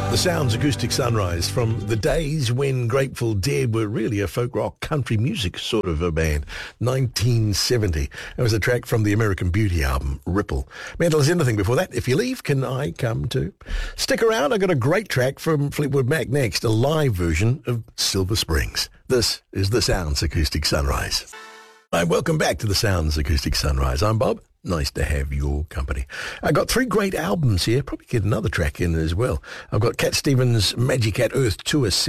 The Sounds Acoustic Sunrise from the days when Grateful Dead were really a folk rock country music sort of a band. 1970. It was a track from the American Beauty album, Ripple. Mental as anything before that. If you leave, can I come too? Stick around. I got a great track from Fleetwood Mac next, a live version of Silver Springs. This is the Sounds Acoustic Sunrise. Hi, welcome back to the Sounds Acoustic Sunrise. I'm Bob. Nice to have your company. I got 3 great albums here. Probably get another track in as well. I've got Cat Stevens' Magic at Earth Tour